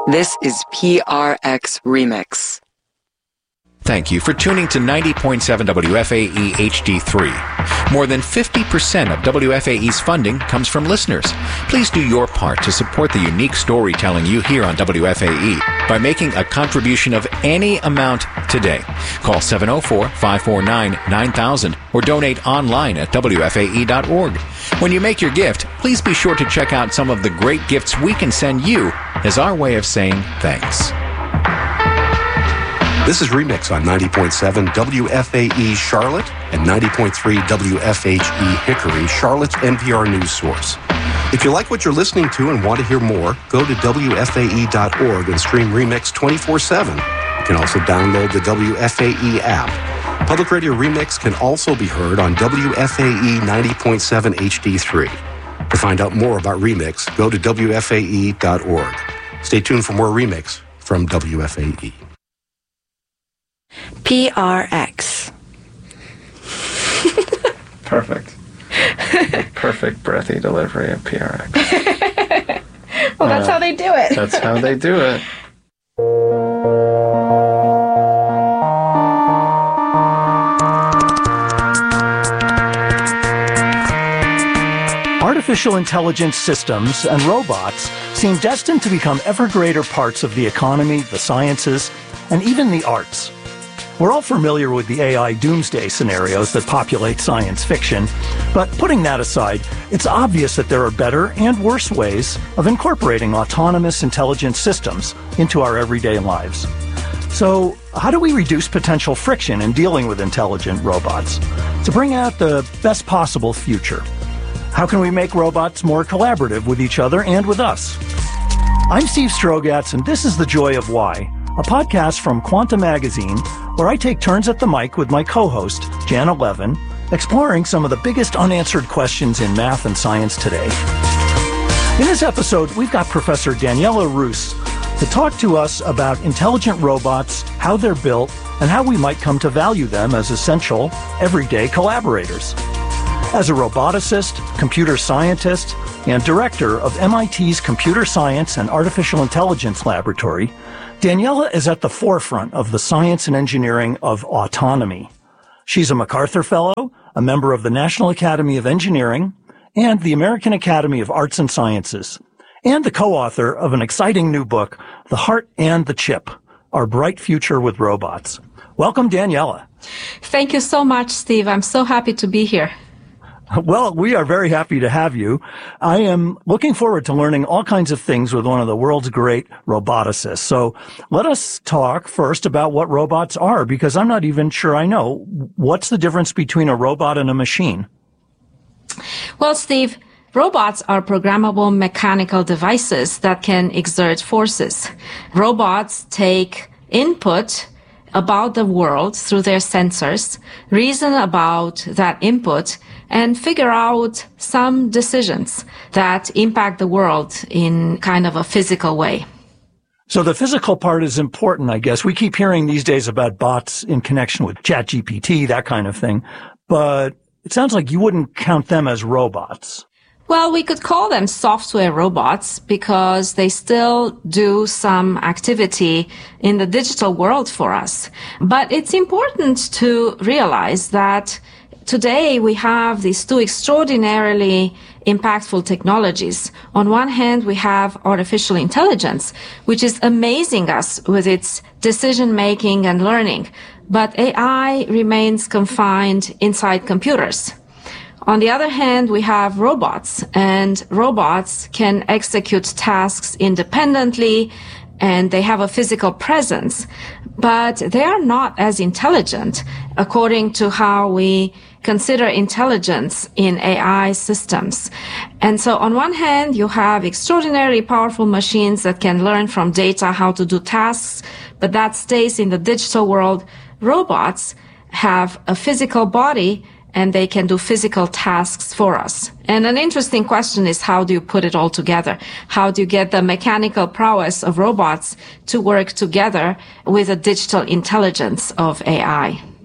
This is PRX Remix. Thank you for tuning to 90.7 WFAE HD3. More than 50% of WFAE's funding comes from listeners. Please do your part to support the unique storytelling you hear on WFAE by making a contribution of any amount today. Call 704-549-9000 or donate online at WFAE.org. When you make your gift, please be sure to check out some of the great gifts we can send you as our way of saying thanks. This is Remix on 90.7 WFAE Charlotte and 90.3 WFHE Hickory, Charlotte's NPR news source. If you like what you're listening to and want to hear more, go to WFAE.org and stream Remix 24/7. You can also download the WFAE app. Public Radio Remix can also be heard on WFAE 90.7 HD3. To find out more about Remix, go to WFAE.org. Stay tuned for more Remix from WFAE. PRX. Perfect. Perfect breathy delivery of PRX. Well, that's how they do it. That's how they do it. Artificial intelligence systems and robots seem destined to become ever greater parts of the economy, the sciences, and even the arts. We're all familiar with the AI doomsday scenarios that populate science fiction, but putting that aside, it's obvious that there are better and worse ways of incorporating autonomous intelligent systems into our everyday lives. So, how do we reduce potential friction in dealing with intelligent robots to bring out the best possible future? How can we make robots more collaborative with each other and with us? I'm Steve Strogatz, and this is The Joy of Why, a podcast from Quanta Magazine, where I take turns at the mic with my co-host, Jana Levin, exploring some of the biggest unanswered questions in math and science today. In this episode, we've got Professor Daniela Rus to talk to us about intelligent robots, how they're built, and how we might come to value them as essential, everyday collaborators. As a roboticist, computer scientist, and director of MIT's Computer Science and Artificial Intelligence Laboratory, Daniela is at the forefront of the science and engineering of autonomy. She's a MacArthur Fellow, a member of the National Academy of Engineering, and the American Academy of Arts and Sciences, and the co-author of an exciting new book, The Heart and the Chip, Our Bright Future with Robots. Welcome, Daniela. Thank you so much, Steve. I'm so happy to be here. Well, we are very happy to have you. I am looking forward to learning all kinds of things with one of the world's great roboticists. So let us talk first about what robots are, because I'm not even sure I know. What's the difference between a robot and a machine? Well, Steve, robots are programmable mechanical devices that can exert forces. Robots take input about the world through their sensors, reason about that input, and figure out some decisions that impact the world in kind of a physical way. So the physical part is important, I guess. We keep hearing these days about bots in connection with ChatGPT, that kind of thing. But it sounds like you wouldn't count them as robots. Well, we could call them software robots because they still do some activity in the digital world for us. But it's important to realize that today we have these two extraordinarily impactful technologies. On one hand, we have artificial intelligence, which is amazing us with its decision making and learning. But AI remains confined inside computers. On the other hand, we have robots, and robots can execute tasks independently, and they have a physical presence, but they are not as intelligent according to how we consider intelligence in AI systems. And so on one hand, you have extraordinarily powerful machines that can learn from data how to do tasks, but that stays in the digital world. Robots have a physical body and they can do physical tasks for us. And an interesting question is, how do you put it all together? How do you get the mechanical prowess of robots to work together with the digital intelligence of AI?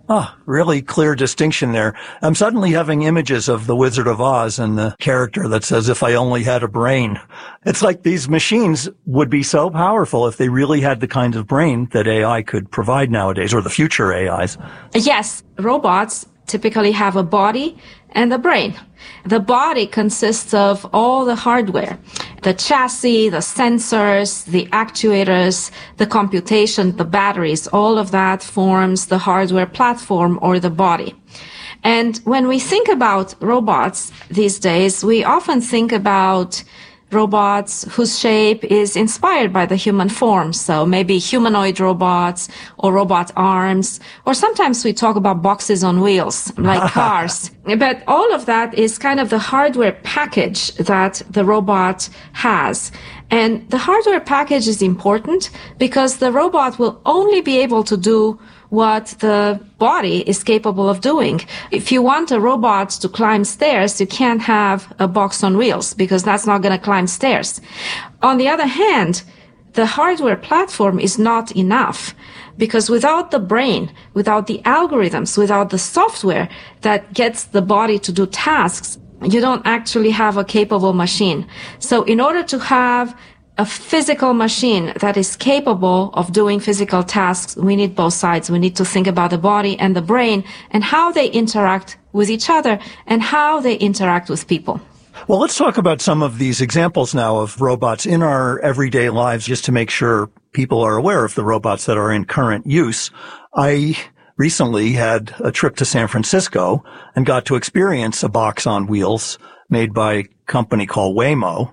Really clear distinction there. I'm suddenly having images of the Wizard of Oz and the character that says, if I only had a brain. It's like these machines would be so powerful if they really had the kind of brain that AI could provide nowadays, or the future AIs. Yes, robots typically have a body and a brain. The body consists of all the hardware, the chassis, the sensors, the actuators, the computation, the batteries, all of that forms the hardware platform or the body. And when we think about robots these days, we often think about robots whose shape is inspired by the human form. So maybe humanoid robots or robot arms, or sometimes we talk about boxes on wheels, like cars. But all of that is kind of the hardware package that the robot has. And the hardware package is important because the robot will only be able to do what the body is capable of doing. If you want a robot to climb stairs, you can't have a box on wheels because that's not going to climb stairs. On the other hand, the hardware platform is not enough because without the brain, without the algorithms, without the software that gets the body to do tasks, you don't actually have a capable machine. So in order to have a physical machine that is capable of doing physical tasks, we need both sides. We need to think about the body and the brain and how they interact with each other and how they interact with people. Well, let's talk about some of these examples now of robots in our everyday lives, just to make sure people are aware of the robots that are in current use. I recently had a trip to San Francisco and got to experience a box on wheels made by a company called Waymo.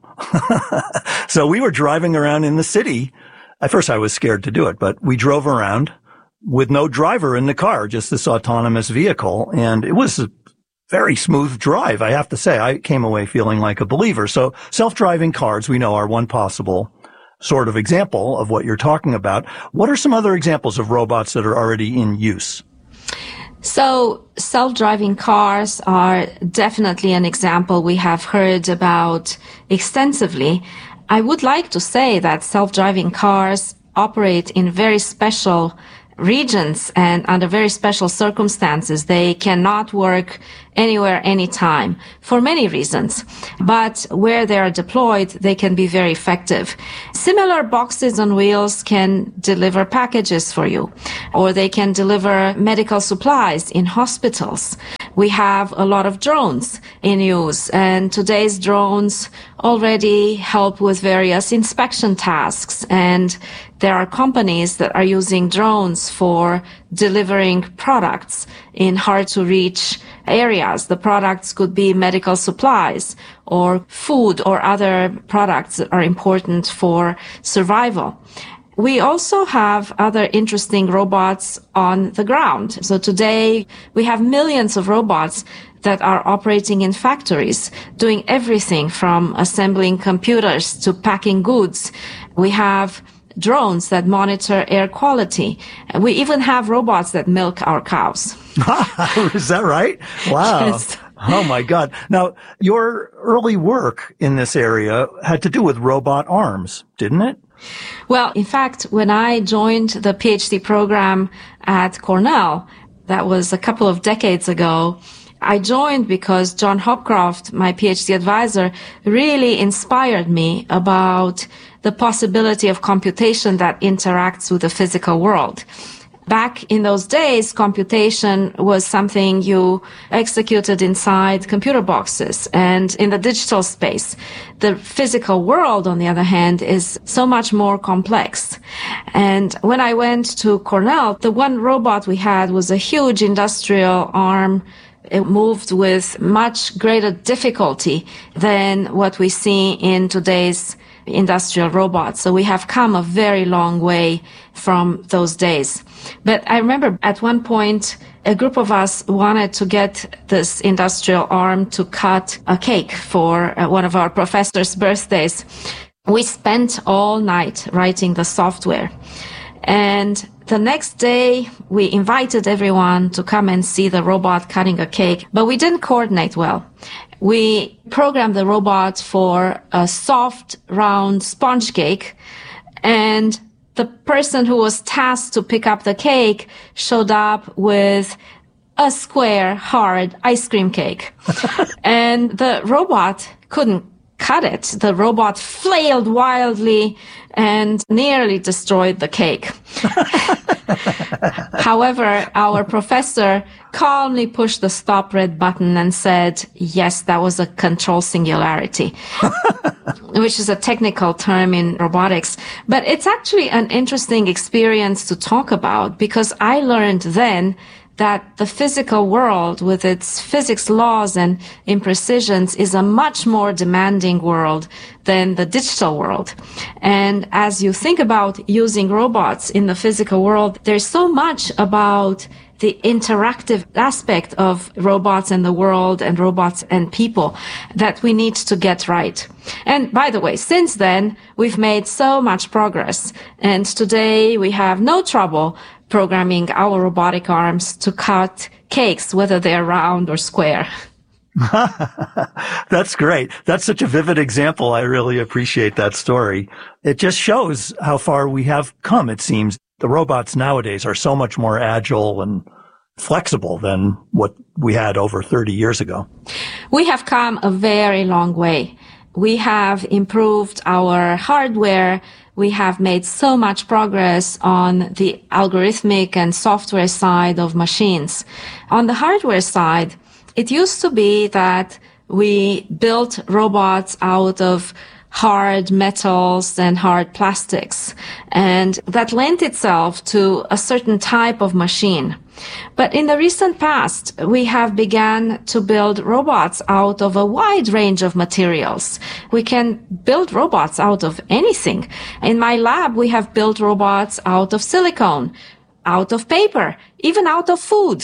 So we were driving around in the city. At first I was scared to do it, but we drove around with no driver in the car, just this autonomous vehicle. And it was a very smooth drive. I have to say, I came away feeling like a believer. So self-driving cars, we know, are one possible sort of example of what you're talking about. What are some other examples of robots that are already in use? So self-driving cars are definitely an example we have heard about extensively. I would like to say that self-driving cars operate in very special regions and under very special circumstances. They cannot work anywhere, anytime, for many reasons. But where they are deployed, they can be very effective. Similar boxes on wheels can deliver packages for you, or they can deliver medical supplies in hospitals. We have a lot of drones in use, and today's drones already help with various inspection tasks, and there are companies that are using drones for delivering products in hard-to-reach areas. The products could be medical supplies or food or other products that are important for survival. We also have other interesting robots on the ground. So today we have millions of robots that are operating in factories, doing everything from assembling computers to packing goods. We have drones that monitor air quality. We even have robots that milk our cows. Is that right? Wow. Yes. Oh my God. Now, your early work in this area had to do with robot arms, didn't it? Well, in fact, when I joined the PhD program at Cornell, that was a couple of decades ago, I joined because John Hopcroft, my PhD advisor, really inspired me about the possibility of computation that interacts with the physical world. Back in those days, computation was something you executed inside computer boxes and in the digital space. The physical world, on the other hand, is so much more complex. And when I went to Cornell, the one robot we had was a huge industrial arm. It moved with much greater difficulty than what we see in today's industrial robots. So we have come a very long way from those days. But I remember at one point, a group of us wanted to get this industrial arm to cut a cake for one of our professors' birthdays. We spent all night writing the software. And the next day, we invited everyone to come and see the robot cutting a cake, but we didn't coordinate well. We programmed the robot for a soft, round sponge cake, and the person who was tasked to pick up the cake showed up with a square, hard ice cream cake. And the robot couldn't cut it. The robot flailed wildly and nearly destroyed the cake. However, our professor calmly pushed the stop red button and said, yes, that was a control singularity, which is a technical term in robotics. But it's actually an interesting experience to talk about, because I learned then that the physical world with its physics laws and imprecisions is a much more demanding world than the digital world. And as you think about using robots in the physical world, there's so much about the interactive aspect of robots and the world and robots and people that we need to get right. And by the way, since then, we've made so much progress. And today we have no trouble programming our robotic arms to cut cakes, whether they're round or square. That's great. That's such a vivid example. I really appreciate that story. It just shows how far we have come, it seems. The robots nowadays are so much more agile and flexible than what we had over 30 years ago. We have come a very long way. We have improved our hardware. We have made so much progress on the algorithmic and software side of machines. On the hardware side, it used to be that we built robots out of hard metals and hard plastics, and that lent itself to a certain type of machine. But in the recent past, we have begun to build robots out of a wide range of materials. We can build robots out of anything. In my lab, we have built robots out of silicone, out of paper, even out of food.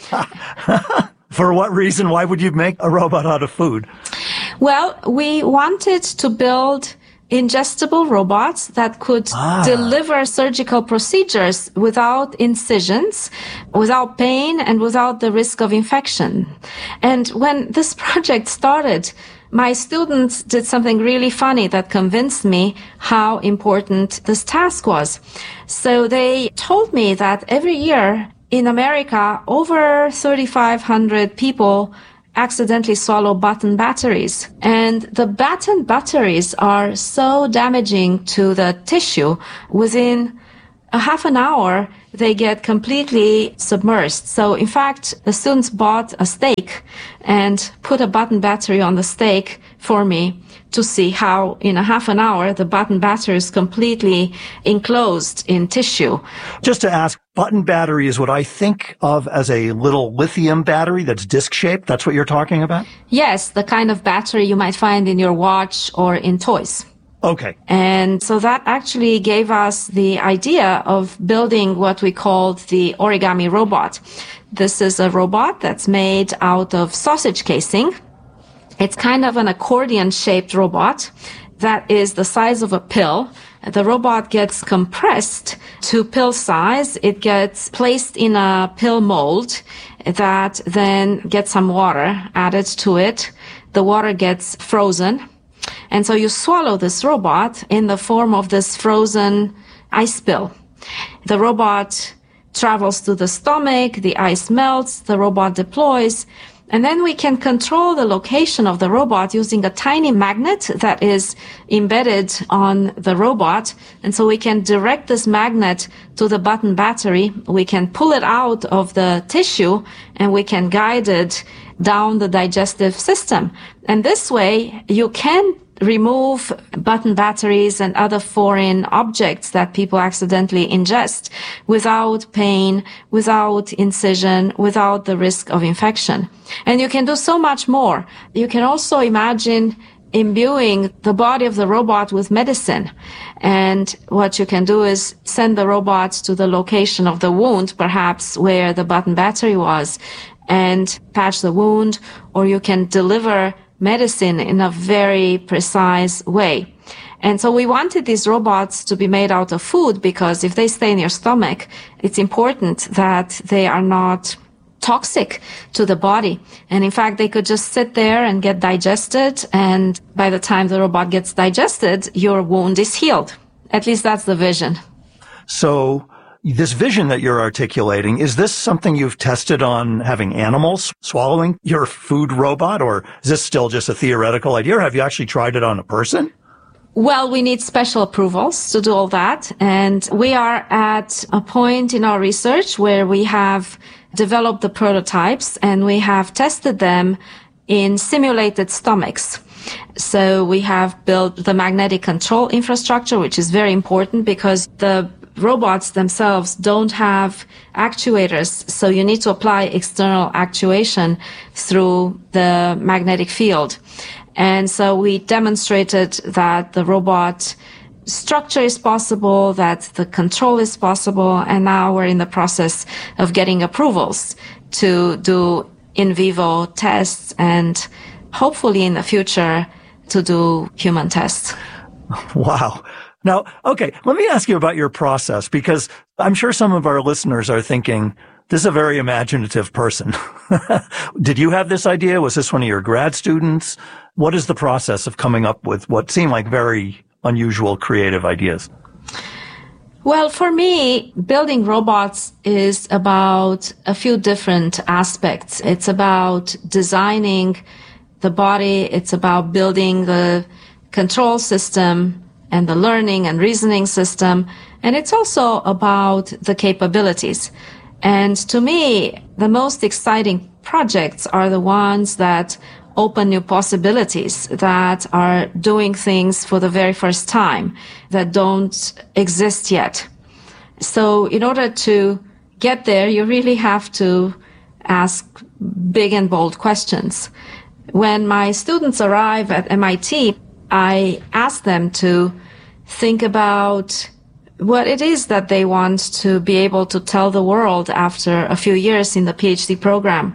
For what reason? Why would you make a robot out of food? Well, we wanted to build ingestible robots that could deliver surgical procedures without incisions, without pain, and without the risk of infection. And when this project started, my students did something really funny that convinced me how important this task was. So they told me that every year in America, over 3,500 people accidentally swallow button batteries. And the button batteries are so damaging to the tissue. Within a half an hour, they get completely submerged. So in fact, the students bought a steak and put a button battery on the steak for me to see how in a half an hour the button battery is completely enclosed in tissue. Just to ask, button battery is what I think of as a little lithium battery that's disc-shaped. That's what you're talking about? Yes, the kind of battery you might find in your watch or in toys. Okay. And so that actually gave us the idea of building what we called the origami robot. This is a robot that's made out of sausage casing. It's kind of an accordion-shaped robot that is the size of a pill. The robot gets compressed to pill size. It gets placed in a pill mold that then gets some water added to it. The water gets frozen. And so you swallow this robot in the form of this frozen ice pill. The robot travels to the stomach, the ice melts, the robot deploys, and then we can control the location of the robot using a tiny magnet that is embedded on the robot. And so we can direct this magnet to the button battery. We can pull it out of the tissue and we can guide it down the digestive system. And this way you can remove button batteries and other foreign objects that people accidentally ingest without pain, without incision, without the risk of infection. And you can do so much more. You can also imagine imbuing the body of the robot with medicine. And what you can do is send the robot to the location of the wound, perhaps where the button battery was, and patch the wound, or you can deliver medicine in a very precise way. And so we wanted these robots to be made out of food because if they stay in your stomach, it's important that they are not toxic to the body. And in fact, they could just sit there and get digested. And by the time the robot gets digested, your wound is healed. At least that's the vision. So this vision that you're articulating, is this something you've tested on having animals swallowing your food robot, or is this still just a theoretical idea, or have you actually tried it on a person? Well, we need special approvals to do all that. And we are at a point in our research where we have developed the prototypes and we have tested them in simulated stomachs. So we have built the magnetic control infrastructure, which is very important because the robots themselves don't have actuators. So you need to apply external actuation through the magnetic field. And so we demonstrated that the robot structure is possible, that the control is possible, and now we're in the process of getting approvals to do in vivo tests and hopefully in the future to do human tests. Wow. Now, okay, let me ask you about your process, because I'm sure some of our listeners are thinking, this is a very imaginative person. Did you have this idea? Was this one of your grad students? What is the process of coming up with what seem like very unusual creative ideas? Well, for me, building robots is about a few different aspects. It's about designing the body. It's about building the control system and the learning and reasoning system. And it's also about the capabilities. And to me, the most exciting projects are the ones that open new possibilities, that are doing things for the very first time, that don't exist yet. So in order to get there, you really have to ask big and bold questions. When my students arrive at MIT, I ask them to think about what it is that they want to be able to tell the world after a few years in the PhD program.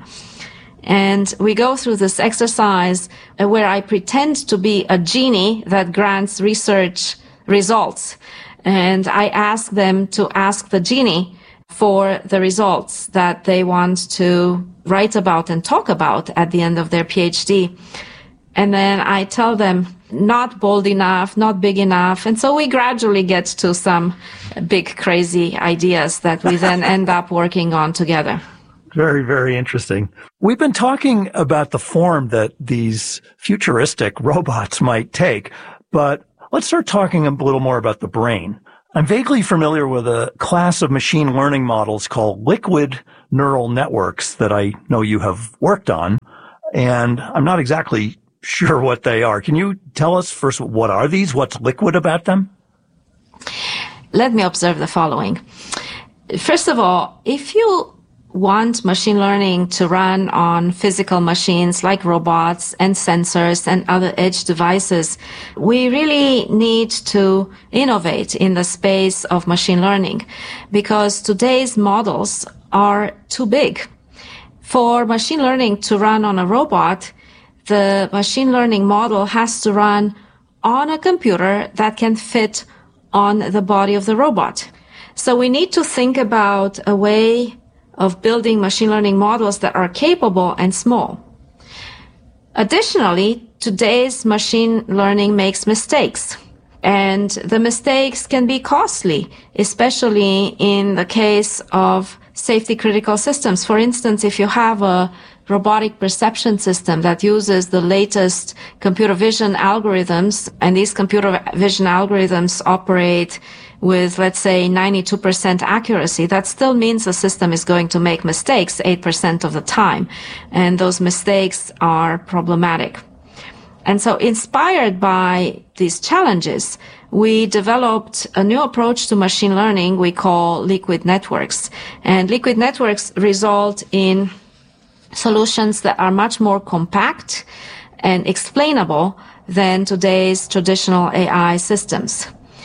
And we go through this exercise where I pretend to be a genie that grants research results. And I ask them to ask the genie for the results that they want to write about and talk about at the end of their PhD. And then I tell them, not bold enough, not big enough. And so we gradually get to some big, crazy ideas that we then end up working on together. Very, very interesting. We've been talking about the form that these futuristic robots might take, but let's start talking a little more about the brain. I'm vaguely familiar with a class of machine learning models called liquid neural networks that I know you have worked on, and I'm not exactly sure what they are. Can you tell us first, what are these? What's liquid about them? Let me observe the following. First of all, if you want machine learning to run on physical machines like robots and sensors and other edge devices, we really need to innovate in the space of machine learning because today's models are too big. For machine learning to run on a robot, the machine learning model has to run on a computer that can fit on the body of the robot. So we need to think about a way of building machine learning models that are capable and small. Additionally, today's machine learning makes mistakes, and the mistakes can be costly, especially in the case of safety critical systems. For instance, if you have a robotic perception system that uses the latest computer vision algorithms, and these computer vision algorithms operate with, let's say, 92% accuracy, that still means the system is going to make mistakes 8% of the time. And those mistakes are problematic. And so inspired by these challenges, we developed a new approach to machine learning we call liquid networks. And liquid networks result in solutions that are much more compact and explainable than today's traditional AI systems.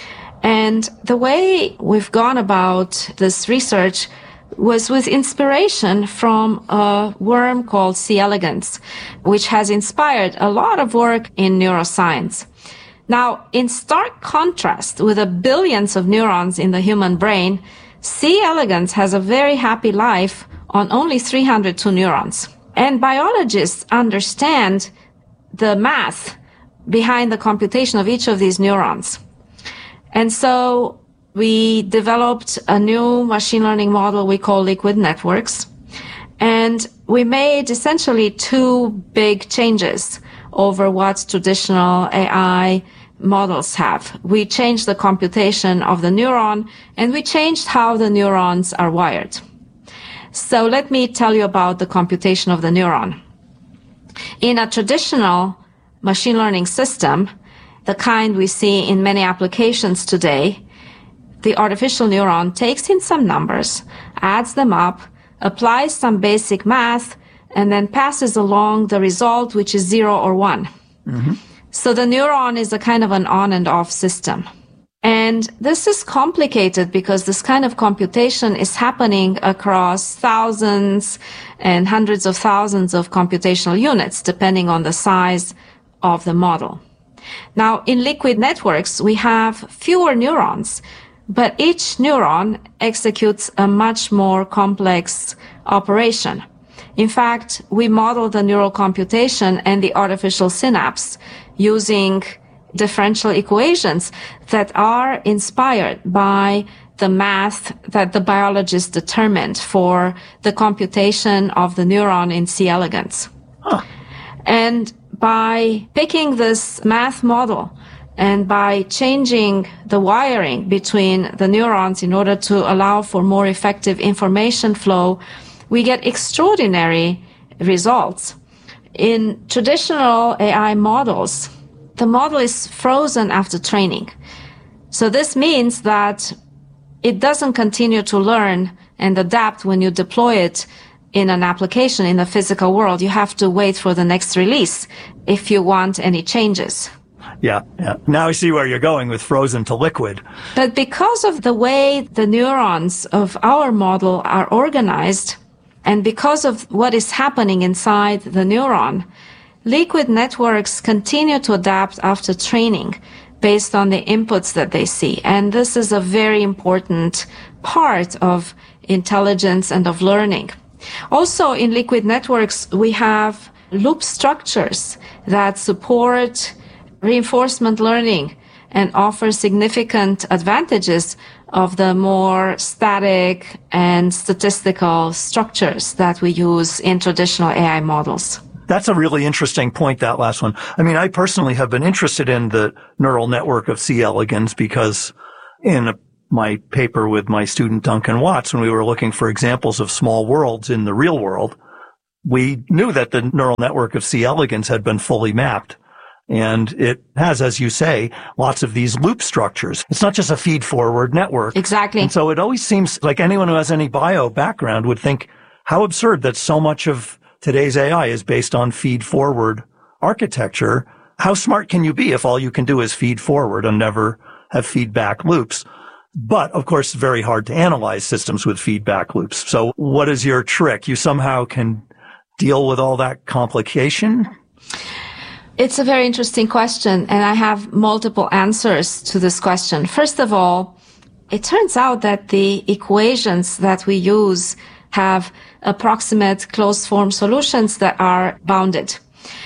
And the way we've gone about this research was with inspiration from a worm called C. elegans, which has inspired a lot of work in neuroscience. Now, in stark contrast with the billions of neurons in the human brain, C. elegans has a very happy life on only 302 neurons. And biologists understand the math behind the computation of each of these neurons. And so we developed a new machine learning model we call liquid networks. And we made essentially two big changes over what traditional AI models have. We changed the computation of the neuron, and we changed how the neurons are wired. So let me tell you about the computation of the neuron. In a traditional machine learning system, the kind we see in many applications today, the artificial neuron takes in some numbers, adds them up, applies some basic math, and then passes along the result, which is 0 or 1. Mm-hmm. So the neuron is a kind of an on and off system. And this is complicated because this kind of computation is happening across thousands and hundreds of thousands of computational units, depending on the size of the model. Now, in liquid networks, we have fewer neurons, but each neuron executes a much more complex operation. In fact, we model the neural computation and the artificial synapse using differential equations that are inspired by the math that the biologists determined for the computation of the neuron in C. elegans. Huh. And by picking this math model, and by changing the wiring between the neurons in order to allow for more effective information flow, we get extraordinary results. In traditional AI models, the model is frozen after training. So this means that it doesn't continue to learn and adapt when you deploy it in an application in the physical world. You have to wait for the next release if you want any changes. Yeah. Now I see where you're going with frozen to liquid. But because of the way the neurons of our model are organized, and because of what is happening inside the neuron, liquid networks continue to adapt after training based on the inputs that they see. And this is a very important part of intelligence and of learning. Also, in liquid networks, we have loop structures that support reinforcement learning and offer significant advantages of the more static and statistical structures that we use in traditional AI models. That's a really interesting point, that last one. I mean, I personally have been interested in the neural network of C. elegans because in my paper with my student Duncan Watts, when we were looking for examples of small worlds in the real world, we knew that the neural network of C. elegans had been fully mapped. And it has, as you say, lots of these loop structures. It's not just a feed-forward network. Exactly. And so it always seems like anyone who has any bio background would think how absurd that so much of today's AI is based on feed-forward architecture. How smart can you be if all you can do is feed forward and never have feedback loops? But, of course, it's very hard to analyze systems with feedback loops. So what is your trick? You somehow can deal with all that complication? It's a very interesting question, and I have multiple answers to this question. First of all, it turns out that the equations that we use have approximate closed-form solutions that are bounded.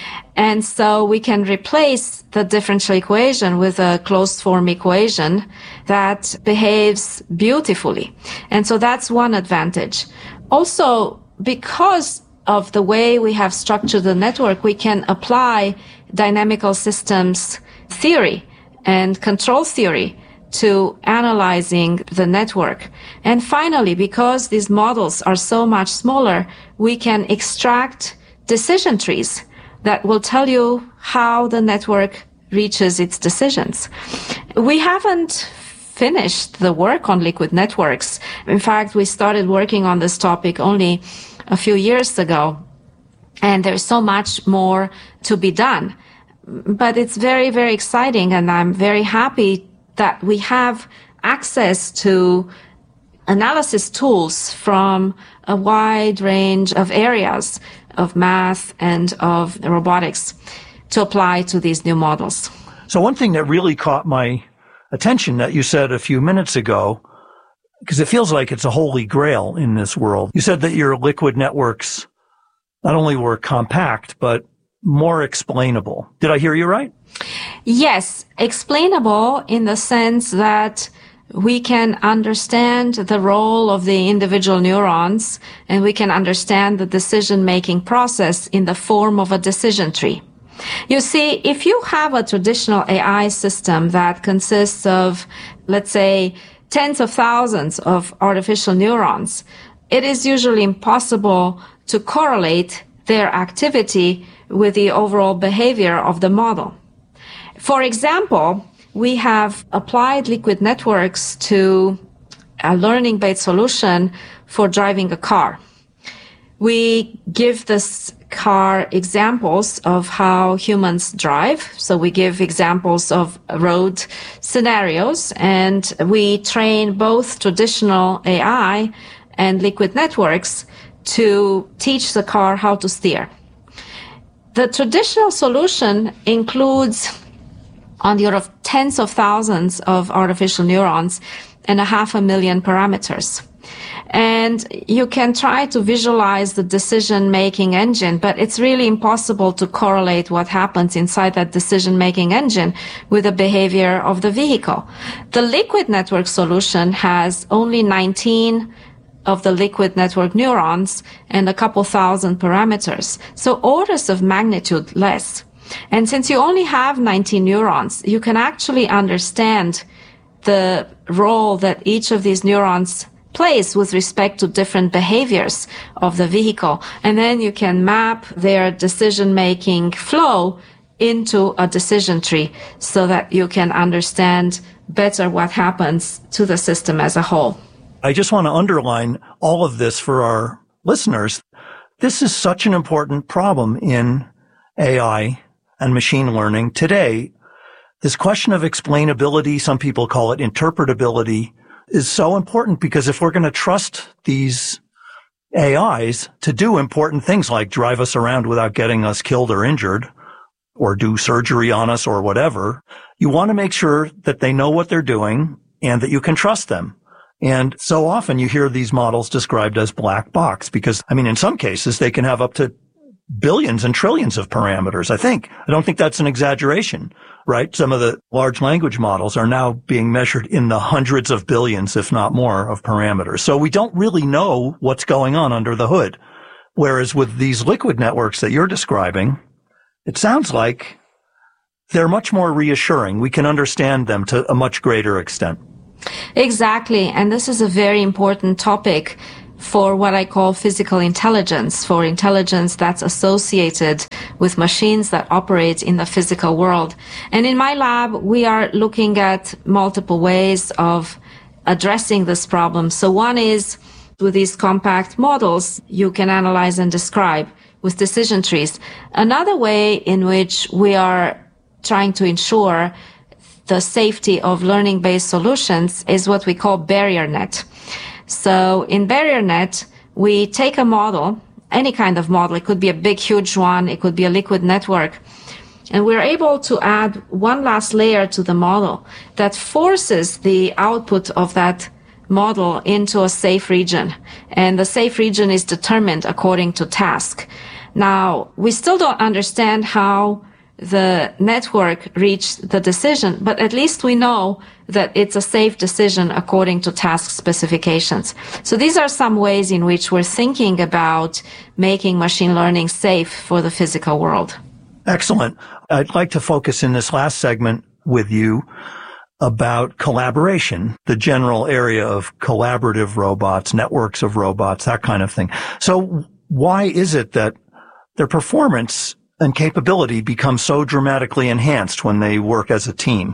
And so we can replace the differential equation with a closed-form equation that behaves beautifully. And so that's one advantage. Also, because of the way we have structured the network, we can apply dynamical systems theory and control theory to analyzing the network. And finally, because these models are so much smaller, we can extract decision trees that will tell you how the network reaches its decisions. We haven't finished the work on liquid networks. In fact, we started working on this topic only a few years ago, and there's so much more to be done. But it's very, very exciting, and I'm very happy that we have access to analysis tools from a wide range of areas of math and of robotics to apply to these new models. So one thing that really caught my attention that you said a few minutes ago, because it feels like it's a holy grail in this world. You said that your liquid networks not only were compact, but more explainable. Did I hear you right? Yes, explainable in the sense that we can understand the role of the individual neurons, and we can understand the decision-making process in the form of a decision tree. You see, if you have a traditional AI system that consists of, let's say, tens of thousands of artificial neurons, it is usually impossible to correlate their activity with the overall behavior of the model. For example, we have applied liquid networks to a learning-based solution for driving a car. We give this car examples of how humans drive. So we give examples of road scenarios, and we train both traditional AI and liquid networks to teach the car how to steer. The traditional solution includes on the order of tens of thousands of artificial neurons and 500,000 parameters. And you can try to visualize the decision-making engine, but it's really impossible to correlate what happens inside that decision-making engine with the behavior of the vehicle. The liquid network solution has only 19 of the liquid network neurons and a couple thousand parameters, so orders of magnitude less. And since you only have 19 neurons, you can actually understand the role that each of these neurons plays with respect to different behaviors of the vehicle. And then you can map their decision-making flow into a decision tree so that you can understand better what happens to the system as a whole. I just want to underline all of this for our listeners. This is such an important problem in AI and machine learning today. This question of explainability, some people call it interpretability, is so important because if we're going to trust these AIs to do important things like drive us around without getting us killed or injured or do surgery on us or whatever, you want to make sure that they know what they're doing and that you can trust them. And so often you hear these models described as black box because, in some cases they can have up to billions and trillions of parameters, I don't think that's an exaggeration, right? Some of the large language models are now being measured in the hundreds of billions, if not more, of parameters. So we don't really know what's going on under the hood. Whereas with these liquid networks that you're describing, it sounds like they're much more reassuring. We can understand them to a much greater extent. Exactly. And this is a very important topic for what I call physical intelligence, for intelligence that's associated with machines that operate in the physical world. And in my lab, we are looking at multiple ways of addressing this problem. So one is with these compact models, you can analyze and describe with decision trees. Another way in which we are trying to ensure the safety of learning-based solutions is what we call barrier net. So in barrier net, we take a model, any kind of model. It could be a big, huge one. It could be a liquid network. And we're able to add one last layer to the model that forces the output of that model into a safe region. And the safe region is determined according to task. Now, we still don't understand how the network reached the decision, but at least we know that it's a safe decision according to task specifications. So these are some ways in which we're thinking about making machine learning safe for the physical world. Excellent. I'd like to focus in this last segment with you about collaboration, the general area of collaborative robots, networks of robots, that kind of thing. So why is it that their performance and capability becomes so dramatically enhanced when they work as a team?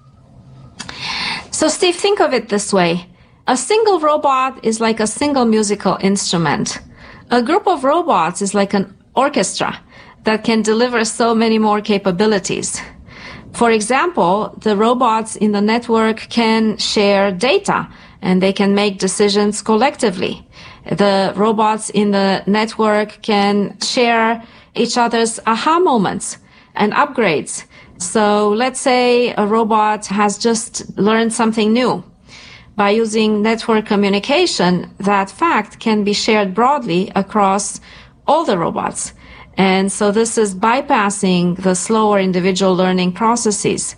So, Steve, think of it this way. A single robot is like a single musical instrument. A group of robots is like an orchestra that can deliver so many more capabilities. For example, the robots in the network can share data and they can make decisions collectively. The robots in the network can share each other's aha moments and upgrades. So let's say a robot has just learned something new. By using network communication, that fact can be shared broadly across all the robots. And so this is bypassing the slower individual learning processes,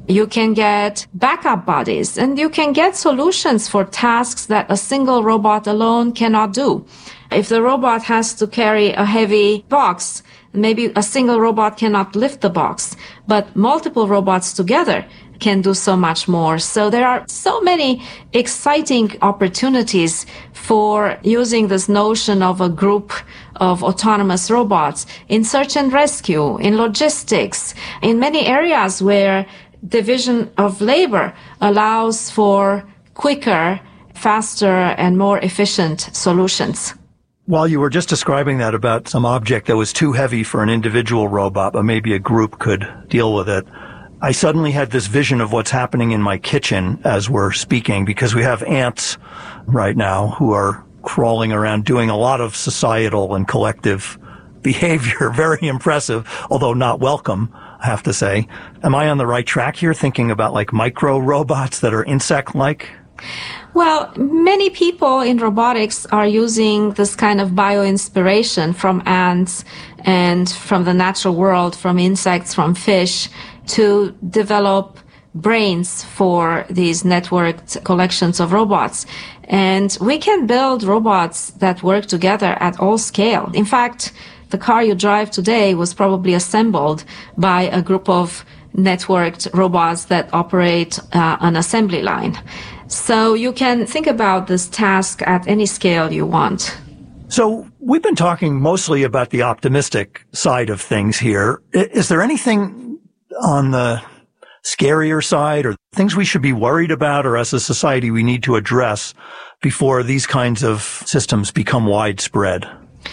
You can get backup bodies, and you can get solutions for tasks that a single robot alone cannot do. If the robot has to carry a heavy box, maybe a single robot cannot lift the box, but multiple robots together can do so much more. So there are so many exciting opportunities for using this notion of a group of autonomous robots in search and rescue, in logistics, in many areas where division of labor allows for quicker, faster, and more efficient solutions. While you were just describing that about some object that was too heavy for an individual robot, but maybe a group could deal with it, I suddenly had this vision of what's happening in my kitchen as we're speaking, because we have ants right now who are crawling around doing a lot of societal and collective behavior. Very impressive, although not welcome, I have to say. Am I on the right track here, thinking about like micro robots that are insect-like? Well, many people in robotics are using this kind of bio-inspiration from ants and from the natural world, from insects, from fish, to develop brains for these networked collections of robots. And we can build robots that work together at all scale. In fact, the car you drive today was probably assembled by a group of networked robots that operate an assembly line. So you can think about this task at any scale you want. So we've been talking mostly about the optimistic side of things here. Is there anything on the scarier side, or things we should be worried about, or as a society we need to address before these kinds of systems become widespread?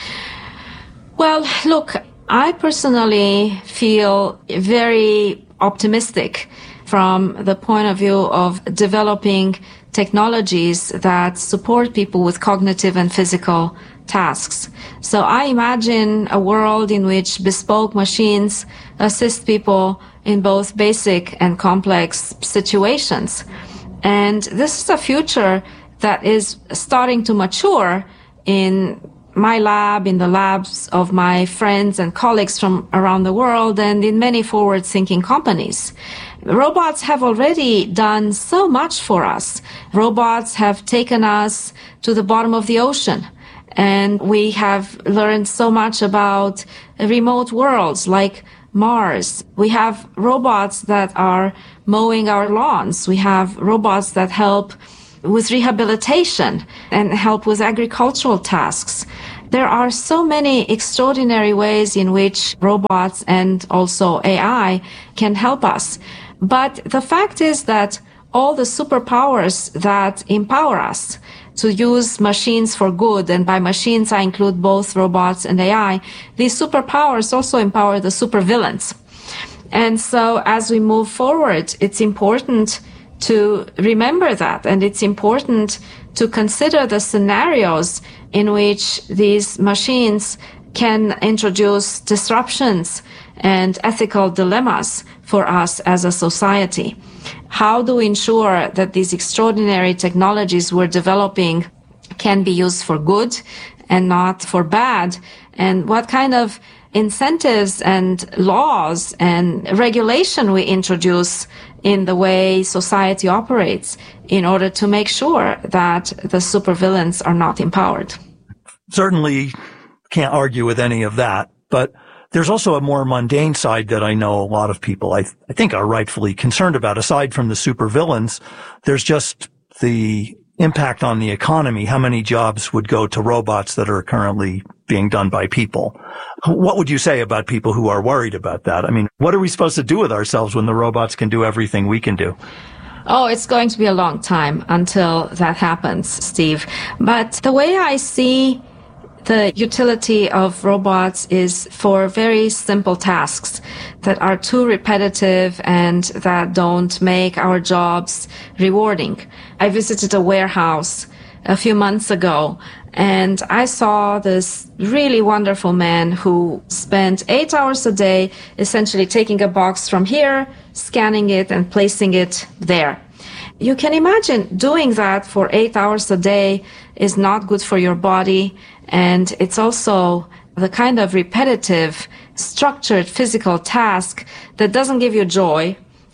Well, look, I personally feel very optimistic from the point of view of developing technologies that support people with cognitive and physical tasks. So I imagine a world in which bespoke machines assist people in both basic and complex situations. And this is a future that is starting to mature in my lab, in the labs of my friends and colleagues from around the world, and in many forward-thinking companies. Robots have already done so much for us. Robots have taken us to the bottom of the ocean, and we have learned so much about remote worlds like Mars. We have robots that are mowing our lawns. We have robots that help with rehabilitation and help with agricultural tasks. There are so many extraordinary ways in which robots and also AI can help us. But the fact is that all the superpowers that empower us to use machines for good, and by machines I include both robots and AI, these superpowers also empower the supervillains. And so as we move forward, it's important to remember that, and it's important to consider the scenarios in which these machines can introduce disruptions and ethical dilemmas for us as a society. How do we ensure that these extraordinary technologies we're developing can be used for good and not for bad? And what kind of incentives and laws and regulation we introduce in the way society operates in order to make sure that the supervillains are not empowered? Certainly can't argue with any of that, but there's also a more mundane side that I know a lot of people, I think, are rightfully concerned about. Aside from the supervillains, there's just the impact on the economy. How many jobs would go to robots that are currently being done by people? What would you say about people who are worried about that? I mean, what are we supposed to do with ourselves when the robots can do everything we can do? Oh, it's going to be a long time until that happens, Steve. But the way I see the utility of robots is for very simple tasks that are too repetitive and that don't make our jobs rewarding. I visited a warehouse a few months ago, and I saw this really wonderful man who spent 8 hours a day essentially taking a box from here, scanning it, and placing it there. You can imagine doing that for 8 hours a day is not good for your body, and it's also the kind of repetitive, structured physical task that doesn't give you joy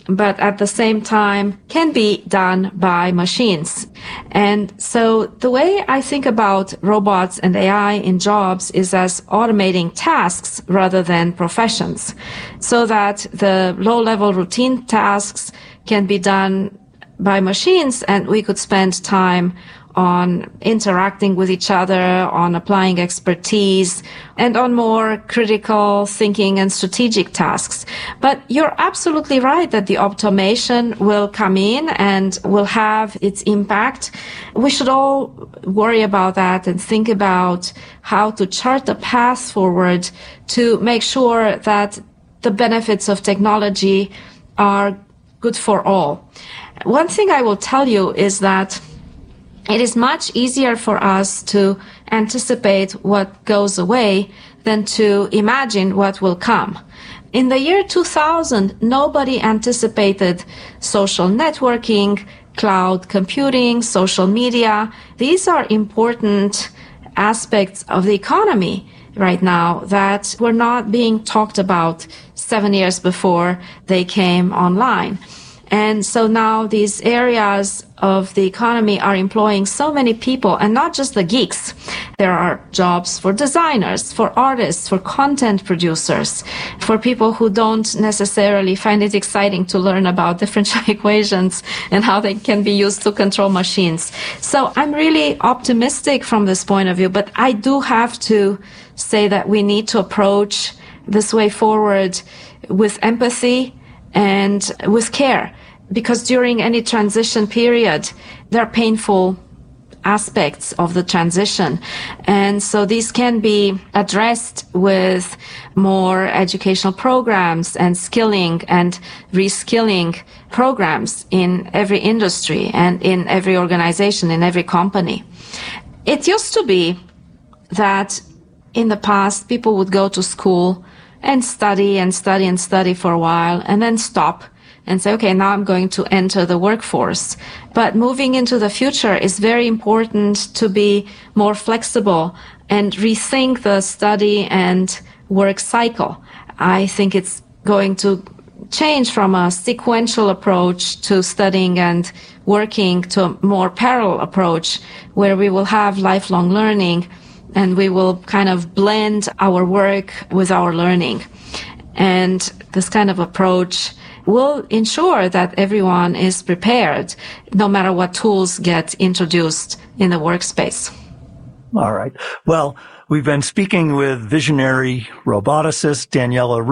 but at the same time can be done by machines. And so the way I think about robots and AI in jobs is as automating tasks rather than professions, so that the low-level routine tasks can be done by machines, and we could spend time on interacting with each other, on applying expertise, and on more critical thinking and strategic tasks. But you're absolutely right that the automation will come in and will have its impact. We should all worry about that and think about how to chart a path forward to make sure that the benefits of technology are good for all. One thing I will tell you is that it is much easier for us to anticipate what goes away than to imagine what will come. In the year 2000, nobody anticipated social networking, cloud computing, social media. These are important aspects of the economy right now that were not being talked about 7 years before they came online. And so now these areas of the economy are employing so many people, and not just the geeks. There are jobs for designers, for artists, for content producers, for people who don't necessarily find it exciting to learn about differential equations and how they can be used to control machines. So I'm really optimistic from this point of view, but I do have to say that we need to approach this way forward with empathy and with care. Because during any transition period, there are painful aspects of the transition. And so these can be addressed with more educational programs and skilling and reskilling programs in every industry and in every organization, in every company. It used to be that in the past, people would go to school and study and study and study for a while and then stop and say, okay, now I'm going to enter the workforce. But moving into the future is very important to be more flexible and rethink the study and work cycle. I think it's going to change from a sequential approach to studying and working to a more parallel approach where we will have lifelong learning and we will kind of blend our work with our learning. And this kind of approach will ensure that everyone is prepared, no matter what tools get introduced in the workspace. All right. Well, we've been speaking with visionary roboticist Daniela